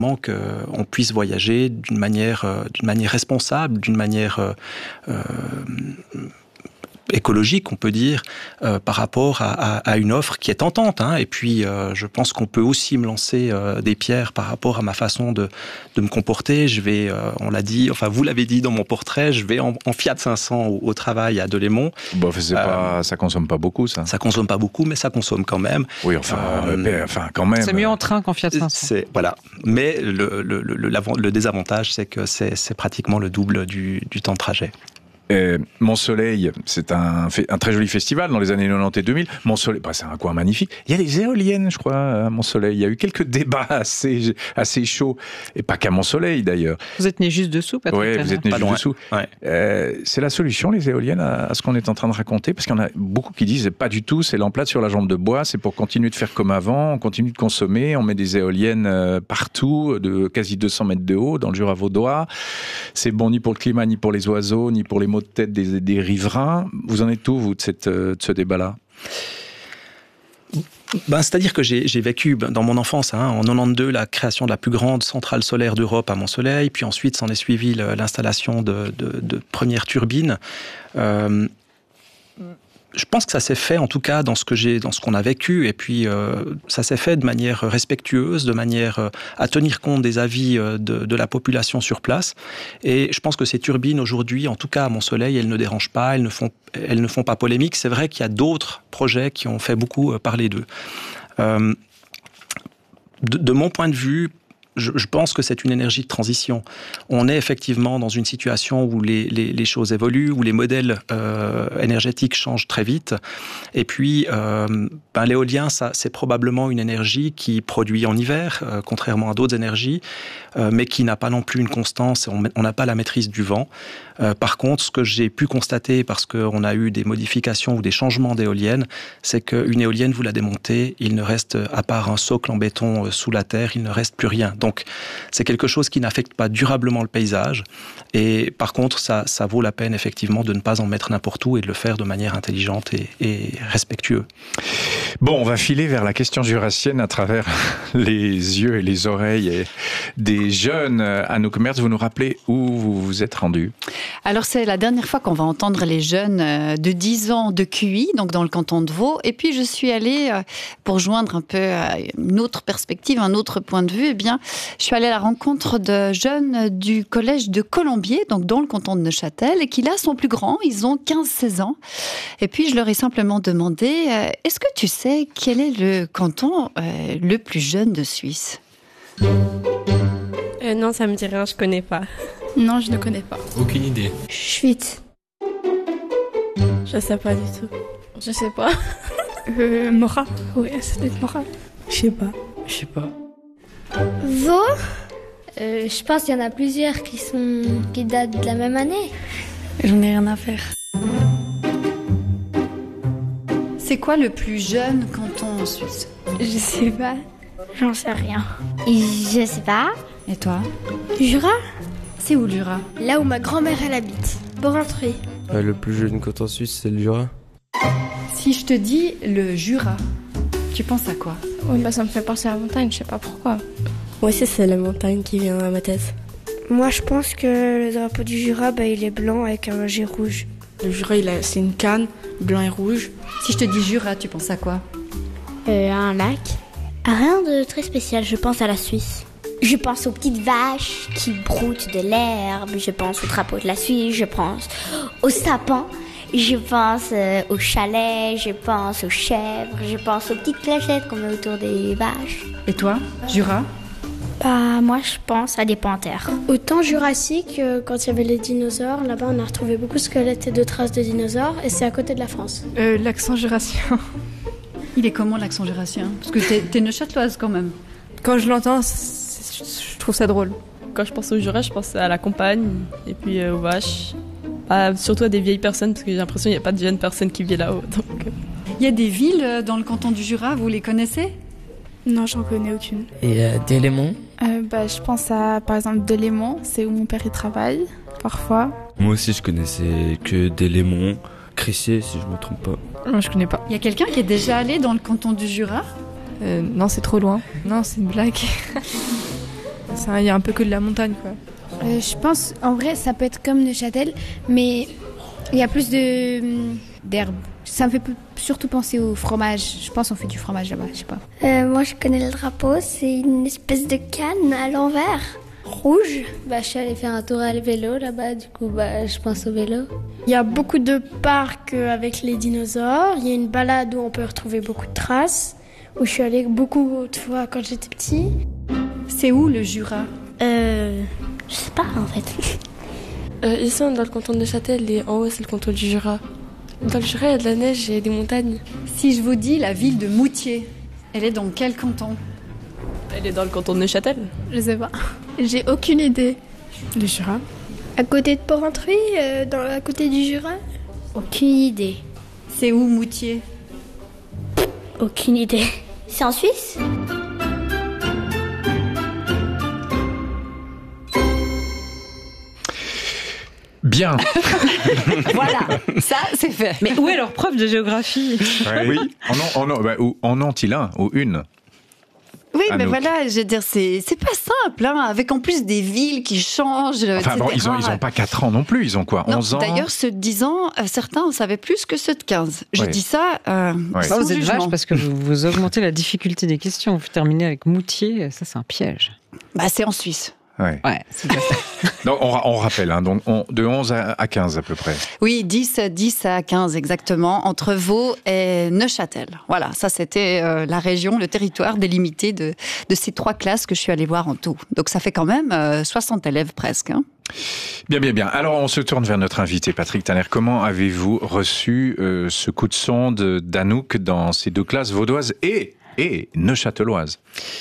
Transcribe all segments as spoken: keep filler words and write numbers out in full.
qu'on puisse voyager d'une manière, euh, d'une manière responsable, d'une manière euh, euh, écologique, on peut dire, euh, par rapport à, à, à une offre qui est tentante. Hein. Et puis, euh, je pense qu'on peut aussi me lancer euh, des pierres par rapport à ma façon de, de me comporter. Je vais, euh, on l'a dit, enfin, vous l'avez dit dans mon portrait, je vais en, en Fiat cinq cents au, au travail à Delémont. Bon, c'est euh, pas, ça consomme pas beaucoup, ça. Ça consomme pas beaucoup, mais ça consomme quand même. Oui, enfin, euh, enfin quand même. C'est mieux en train qu'en Fiat cinq cents. C'est, voilà. Mais le, le, le, le, le désavantage, c'est que c'est, c'est pratiquement le double du, du temps de trajet. Euh, Mont-Soleil, c'est un, un très joli festival dans les années quatre-vingt-dix et deux mille. Mont-Soleil, bah, c'est un coin magnifique. Il y a les éoliennes, je crois, à Mont-Soleil. Il y a eu quelques débats assez, assez chauds. Et pas qu'à Mont-Soleil, d'ailleurs. Vous êtes né juste dessous, Patrick? Oui, vous êtes né pas juste loin. dessous. Ouais. Euh, c'est la solution, les éoliennes, à, à ce qu'on est en train de raconter? Parce qu'il y en a beaucoup qui disent, pas du tout, c'est l'emplate sur la jambe de bois, c'est pour continuer de faire comme avant, on continue de consommer, on met des éoliennes euh, partout, de quasi deux cents mètres de haut, dans le Jura vaudois. C'est bon ni pour le climat, ni pour les oiseaux, ni pour les maux de tête des, des riverains. Vous en êtes où, vous, de, cette, de ce débat-là? Ben, c'est-à-dire que j'ai, j'ai vécu dans mon enfance, hein, en quatre-vingt-douze, la création de la plus grande centrale solaire d'Europe à Mont-Soleil, puis ensuite s'en est suivi le, l'installation de, de, de premières turbines. Euh, Je pense que ça s'est fait, en tout cas, dans ce que j'ai, dans ce qu'on a vécu, et puis euh, ça s'est fait de manière respectueuse, de manière euh, à tenir compte des avis euh, de, de la population sur place. Et je pense que ces turbines aujourd'hui, en tout cas à Mont-Soleil, elles ne dérangent pas, elles ne font, elles ne font pas polémique. C'est vrai qu'il y a d'autres projets qui ont fait beaucoup parler d'eux. Euh, de, de mon point de vue, Je, je pense que c'est une énergie de transition. On est effectivement dans une situation où les, les, les choses évoluent, où les modèles euh, énergétiques changent très vite. Et puis, euh, ben, l'éolien, ça, c'est probablement une énergie qui produit en hiver, euh, contrairement à d'autres énergies, euh, mais qui n'a pas non plus une constance. On n'a pas la maîtrise du vent. Euh, par contre, ce que j'ai pu constater, parce qu'on a eu des modifications ou des changements d'éoliennes, c'est qu'une éolienne, vous la démontez, il ne reste, à part un socle en béton euh, sous la terre, il ne reste plus rien. Donc, c'est quelque chose qui n'affecte pas durablement le paysage. Et par contre, ça, ça vaut la peine, effectivement, de ne pas en mettre n'importe où et de le faire de manière intelligente et, et respectueuse. Bon, on va filer vers la question jurassienne à travers les yeux et les oreilles des jeunes. Anouk Merz, vous nous rappelez où vous vous êtes rendu? Alors, c'est la dernière fois qu'on va entendre les jeunes de dix ans de Q I, donc dans le canton de Vaud. Et puis, je suis allée, pour joindre un peu une autre perspective, un autre point de vue, eh bien, je suis allée à la rencontre de jeunes du collège de Colombier, donc dans le canton de Neuchâtel, et qui là sont plus grands, ils ont quinze seize ans. Et puis, je leur ai simplement demandé, est-ce que tu sais quel est le canton euh, le plus jeune de Suisse? euh, Non, ça me dit rien, je connais pas. Non, je ne connais pas. Aucune idée. Schwytz. Je sais pas du tout. Je sais pas. euh, Mora. Oui, ça doit être Mora. Je sais pas. Je sais pas. Vaud, euh, je pense qu'il y en a plusieurs qui sont qui datent de la même année. J'en ai rien à faire. C'est quoi le plus jeune canton en Suisse? Je sais pas. J'en sais rien. Je sais pas. Et toi? Jura? C'est où le Jura? Là où ma grand-mère elle habite. Borentruy. Euh, le plus jeune canton suisse, c'est le Jura. Si je te dis le Jura, tu penses à quoi? Oui, bah ça me fait penser à la montagne, je sais pas pourquoi. Moi aussi, c'est la montagne qui vient à ma tête. Moi, je pense que le drapeau du Jura, bah, il est blanc avec un G rouge. Le Jura, il a, c'est une canne, blanc et rouge. Si je te dis Jura, tu penses à quoi? Euh, un lac. Rien de très spécial, je pense à la Suisse. Je pense aux petites vaches qui broutent de l'herbe, je pense au drapeau de la Suisse, je pense aux sapins, je pense euh, aux chalets, je pense aux chèvres, je pense aux petites clochettes qu'on met autour des vaches. Et toi, Jura? Bah, moi, je pense à des panthères. Au temps jurassique, euh, quand il y avait les dinosaures, là-bas, on a retrouvé beaucoup de squelettes et de traces de dinosaures, et c'est à côté de la France. Euh, l'accent jurassien. Il est comment l'accent jurassien? Parce que t'es, t'es neuchâteloise quand même. Quand je l'entends, c'est, je trouve ça drôle. Quand je pense au Jura, je pense à la campagne et puis euh, aux vaches. Pas, surtout à des vieilles personnes, parce que j'ai l'impression qu'il n'y a pas de jeunes personnes qui vivent là-haut. Donc... Il y a des villes dans le canton du Jura, vous les connaissez? Non, j'en connais aucune. Et euh, Delémont? euh, bah, Je pense à, par exemple, Delémont, c'est où mon père y travaille, parfois. Moi aussi, je connaissais que Delémont, Crissier, si je ne me trompe pas. Non, je connais pas. Il y a quelqu'un qui est déjà allé dans le canton du Jura? Euh, non, c'est trop loin. Non, c'est une blague. Il y a un peu que de la montagne, quoi. Euh, je pense, en vrai, ça peut être comme Neuchâtel, mais il y a plus de d'herbe. Ça me fait surtout penser au fromage. Je pense qu'on fait du fromage là-bas, je sais pas. Euh, moi, je connais le drapeau. C'est une espèce de canne à l'envers, rouge. Bah, je suis allée faire un tour à vélo là-bas. Du coup, bah, je pense au vélo. Il y a beaucoup de parcs avec les dinosaures. Il y a une balade où on peut retrouver beaucoup de traces. Où je suis allée beaucoup de fois quand j'étais petit. C'est où le Jura ? Euh, je sais pas en fait. Euh, ici, on est dans le canton de Neuchâtel et en haut, c'est le canton du Jura. Dans le Jura, il y a de la neige et des montagnes. Si je vous dis la ville de Moutier, elle est dans quel canton ? Elle est dans le canton de Neuchâtel. Je sais pas. J'ai aucune idée. Le Jura. À côté de Porrentruy, euh, dans, à côté du Jura ? Aucune idée. C'est où Moutier ? Aucune idée. C'est en Suisse ? Bien. Voilà, ça c'est fait. Mais où est leur prof de géographie ? Ouais. Oui. En, en, en, bah, ou, en ont-ils un ou une ? Oui, mais Anouk. voilà, je veux dire, c'est, c'est pas simple, hein, avec en plus des villes qui changent, Enfin bon, ils ont, ils ont pas quatre ans non plus, ils ont quoi, non, onze ans ? D'ailleurs, ceux de dix ans, euh, certains en savaient plus que ceux de quinze. Je Ouais. dis ça euh, Ouais. sans Vous êtes jugement. vache parce que vous, vous augmentez la difficulté des questions. Vous terminez avec Moutier, ça c'est un piège. Bah, c'est en Suisse. Ouais. Ouais, c'est bien ça. Donc, on, ra- on rappelle, hein, donc on- de onze à, à quinze à peu près. Oui, dix, dix à quinze exactement, entre Vaud et Neuchâtel. Voilà, ça c'était euh, la région, le territoire délimité de, de ces trois classes que je suis allée voir en tout. Donc ça fait quand même euh, soixante élèves presque. Hein. Bien, bien, bien. Alors, on se tourne vers notre invité, Patrick Tanner. Comment avez-vous reçu euh, ce coup de sonde d'Anouk dans ces deux classes vaudoises et, et neuchâteloises ?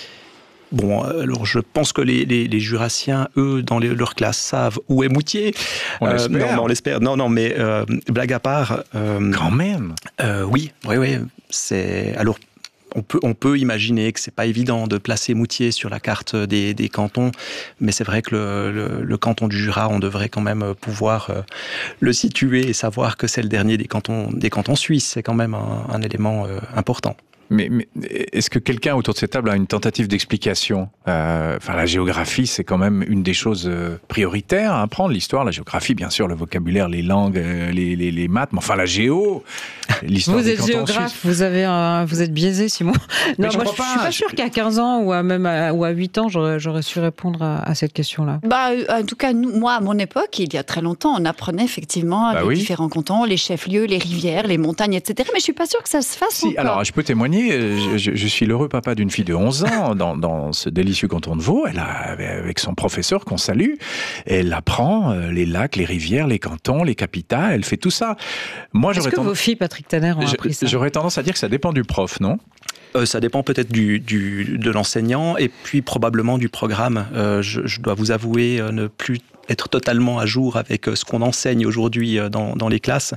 Bon, alors je pense que les, les, les Jurassiens, eux, dans les, leur classe, savent où est Moutier. On Euh, l'espère. non, non, on l'espère. Non, non, mais euh, blague à part. euh, Quand même. euh, oui, oui, oui. C'est alors. On peut, on peut imaginer que c'est pas évident de placer Moutier sur la carte des, des cantons, mais c'est vrai que le, le, le canton du Jura, on devrait quand même pouvoir euh, le situer et savoir que c'est le dernier des cantons, des cantons suisses. C'est quand même un, un élément euh, important. Mais, mais est-ce que quelqu'un autour de cette table a une tentative d'explication ? euh, Enfin, la géographie, c'est quand même une des choses euh, prioritaires à apprendre. L'histoire, la géographie, bien sûr, le vocabulaire, les langues, euh, les, les, les maths, mais enfin la géo, l'histoire Vous des êtes cantons géographe, suisses. vous, avez un- vous êtes biaisé, Simon. Mais Non, je moi crois je suis pas. pas sûre qu'à quinze ans ou à même à, ou à huit ans, j'aurais, j'aurais su répondre à, à cette question-là. Bah, euh, en tout cas, nous, moi, à mon époque, il y a très longtemps, on apprenait effectivement Bah les oui. différents cantons, les chefs-lieux, les rivières, les montagnes, et cetera. Mais je suis pas sûre que ça se fasse Si, encore. alors je peux témoigner, euh, je, je, je suis l'heureux papa d'une fille de onze ans dans, dans ce délicieux canton de Vaud. Elle a, avec son professeur qu'on salue, elle apprend euh, les lacs, les rivières, les cantons, les capitales, elle fait tout ça. Moi, Est-ce j'aurais que tendance- vos filles, Patrick Tanner, ont je- appris ça ? j'aurais tendance à dire que ça dépend du prof, non ? Euh, ça dépend peut-être du, du, de l'enseignant et puis probablement du programme. Euh, je, je dois vous avouer euh, ne plus être totalement à jour avec euh, ce qu'on enseigne aujourd'hui euh, dans, dans les classes.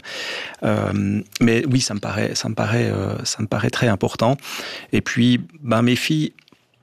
Euh, mais oui, ça me paraît, ça me paraît, euh, ça me paraît très important. Et puis, ben, mes filles,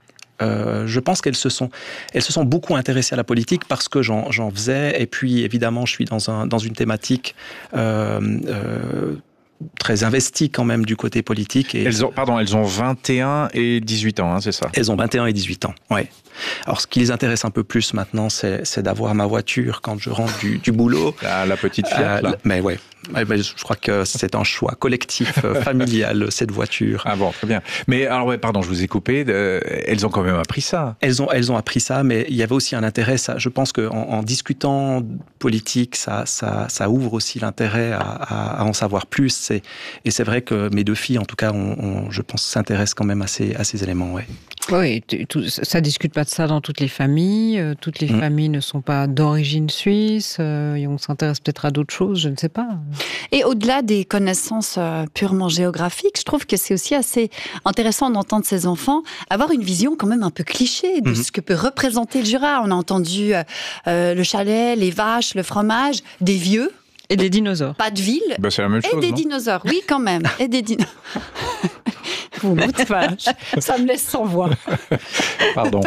Euh, je pense qu'elles se sont, elles se sont beaucoup intéressées à la politique parce que j'en, j'en faisais. Et puis, évidemment, je suis dans, un, dans une thématique euh, euh, très investie quand même du côté politique. Et Elles ont, pardon, elles ont vingt et un et dix-huit ans, hein, c'est ça ? elles ont vingt et un et dix-huit ans, ouais. Alors, ce qui les intéresse un peu plus maintenant, c'est, c'est d'avoir ma voiture quand je rentre du, du boulot. La, la petite Fiat, Euh, là. mais ouais, Ouais, mais je crois que c'est un choix collectif, euh, familial, cette voiture. Ah bon, très bien. Mais alors, ouais, pardon, je vous ai coupé. euh, elles ont quand même appris ça. Elles ont, elles ont appris ça, mais il y avait aussi un intérêt. Ça, je pense qu'en en discutant politique, ça, ça, ça ouvre aussi l'intérêt à, à, à en savoir plus. C'est, et c'est vrai que mes deux filles, en tout cas, on, on, je pense, s'intéressent quand même à ces, à ces éléments. Ouais. Oui, tu- tout- ça discute pas de ça dans toutes les familles. euh, Toutes les Mmh. familles ne sont pas d'origine suisse. euh, Et on s'intéresse peut-être à d'autres choses, je ne sais pas. Et au-delà des connaissances euh, purement géographiques, je trouve que c'est aussi assez intéressant d'entendre ces enfants avoir une vision quand même un peu cliché de Mhm. ce que peut représenter le Jura. On a entendu euh, euh, le chalet, les vaches, le fromage, des vieux, Et des dinosaures. pas de ville, Bah, c'est la même et chose, des non ? dinosaures. Oui, quand même. Et des dinosaures. Vous l'autre vache. Ça me laisse sans voix. Pardon.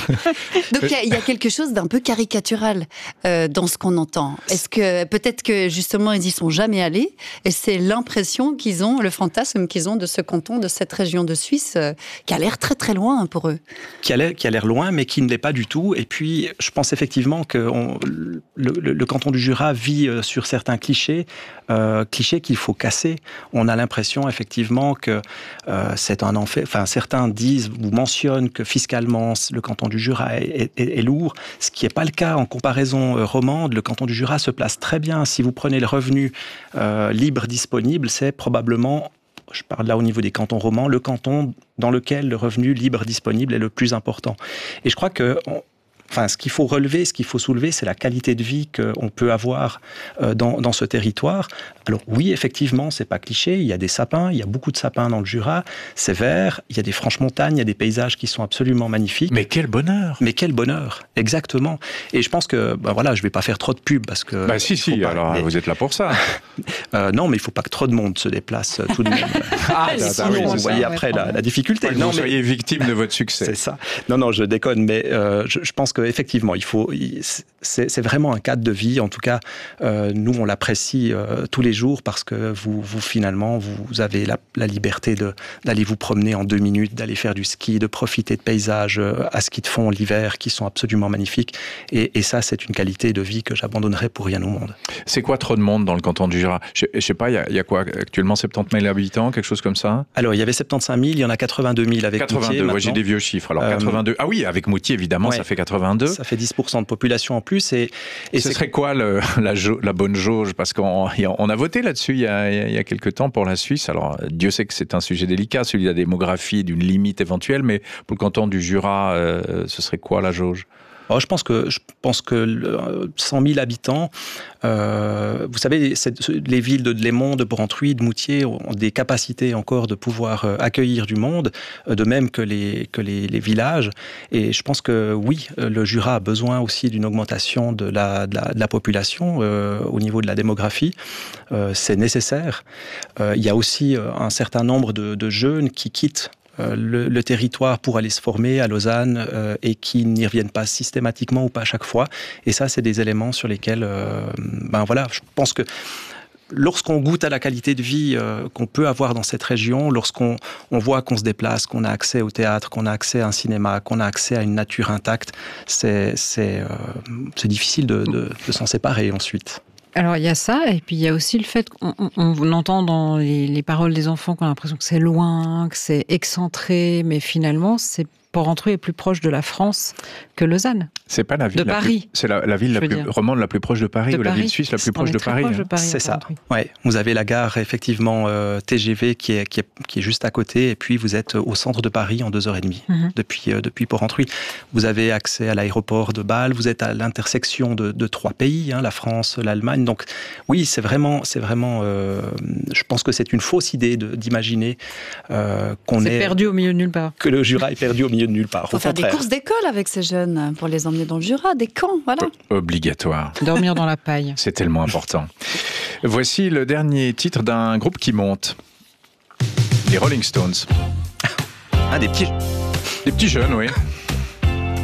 Donc il y, y a quelque chose d'un peu caricatural euh, dans ce qu'on entend. Est-ce que peut-être que justement ils y sont jamais allés et c'est l'impression qu'ils ont, le fantasme qu'ils ont de ce canton, de cette région de Suisse euh, qui a l'air très très loin pour eux. Qui a l'air, qui a l'air loin, mais qui ne l'est pas du tout. Et puis je pense effectivement que on, le, le, le canton du Jura vit sur certains clichés, euh, clichés qu'il faut casser. On a l'impression effectivement que euh, c'est un enfer. Enfin, certains disent ou mentionnent que fiscalement le canton du Jura est, est, est lourd, ce qui n'est pas le cas en comparaison euh, romande. Le canton du Jura se place très bien. Si vous prenez le revenu euh, libre disponible, c'est probablement, je parle là au niveau des cantons romans, le canton dans lequel le revenu libre disponible est le plus important. Et je crois que on, Enfin, ce qu'il faut relever, ce qu'il faut soulever, c'est la qualité de vie qu'on peut avoir dans, dans ce territoire. Alors oui, effectivement, c'est pas cliché, il y a des sapins, il y a beaucoup de sapins dans le Jura, c'est vert, il y a des franches montagnes, il y a des paysages qui sont absolument magnifiques. Mais quel bonheur! Mais quel bonheur, exactement. Et je pense que, ben voilà, je vais pas faire trop de pub parce que... Bah si, si, pas, alors mais... vous êtes là pour ça. euh, non, mais il faut pas que trop de monde se déplace tout de même. ah, sinon, ça, oui, vous voyez ça, après la, la difficulté. Ouais, non, vous mais... soyez victime de votre succès. C'est ça. Non, non, je déconne, mais euh, je, je pense que effectivement, il faut, c'est, c'est vraiment un cadre de vie. En tout cas, euh, nous, on l'apprécie euh, tous les jours parce que vous, vous finalement, vous avez la, la liberté de, d'aller vous promener en deux minutes, d'aller faire du ski, de profiter de paysages euh, à ski de fond l'hiver qui sont absolument magnifiques. Et, et ça, c'est une qualité de vie que j'abandonnerais pour rien au monde. C'est quoi trop de monde dans le canton du Jura? Je, je sais pas, il y, y a quoi actuellement, soixante-dix mille habitants, quelque chose comme ça? Alors, il y avait soixante-quinze mille, il y en a quatre-vingt-deux mille avec quatre-vingt-deux, Moutier. Ouais, j'ai des vieux chiffres. Alors, euh, quatre-vingt-deux. Ah oui, avec Moutier, évidemment, ouais, ça fait quatre-vingt-deux. Ça fait dix pour cent de population en plus. Et, et ce c'est... serait quoi le, la, la bonne jauge? Parce qu'on on a voté là-dessus il y a, il y a quelques temps pour la Suisse. Alors, Dieu sait que c'est un sujet délicat, celui de la démographie, d'une limite éventuelle, mais pour le canton du Jura, euh, ce serait quoi la jauge? Oh, je pense que je pense que cent mille habitants, euh, vous savez, c'est, les villes de Lémont, de Brantruy, de Moutier ont des capacités encore de pouvoir accueillir du monde, de même que les que les, les villages. Et je pense que oui, le Jura a besoin aussi d'une augmentation de la de la, de la population euh, au niveau de la démographie. Euh, c'est nécessaire. Euh, il y a aussi un certain nombre de, de jeunes qui quittent Le, le territoire pour aller se former à Lausanne euh, et qui n'y reviennent pas systématiquement ou pas à chaque fois. Et ça, c'est des éléments sur lesquels, euh, ben voilà, je pense que lorsqu'on goûte à la qualité de vie euh, qu'on peut avoir dans cette région, lorsqu'on on voit qu'on se déplace, qu'on a accès au théâtre, qu'on a accès à un cinéma, qu'on a accès à une nature intacte, c'est, c'est, euh, c'est difficile de, de, de s'en séparer ensuite. Alors il y a ça, et puis il y a aussi le fait qu'on on, on entend dans les, les paroles des enfants qu'on a l'impression que c'est loin, que c'est excentré, mais finalement c'est Porrentruy est plus proche de la France que Lausanne. C'est pas la ville de la Paris. Plus, c'est la, la ville la plus romande la plus proche de Paris, de ou Paris. La ville suisse la plus proche de Paris. proche de Paris. C'est ça. Ouais. Vous avez la gare effectivement euh, T G V qui est, qui est qui est juste à côté, et puis vous êtes au centre de Paris en deux heures et demie mm-hmm. depuis euh, depuis Porrentruy. Vous avez accès à l'aéroport de Bâle. Vous êtes à l'intersection de, de trois pays, hein, la France, l'Allemagne. Donc oui, c'est vraiment c'est vraiment. Euh, je pense que c'est une fausse idée de, d'imaginer euh, qu'on c'est est perdu au milieu de nulle part. Que le Jura est perdu au milieu de nulle part. Il faut faire des courses d'école avec ces jeunes pour les emmener dans le Jura, des camps, voilà. Obligatoire. Dormir dans la paille. C'est tellement important. Voici le dernier titre d'un groupe qui monte. Les Rolling Stones. Ah, des petits... Des petits jeunes, oui.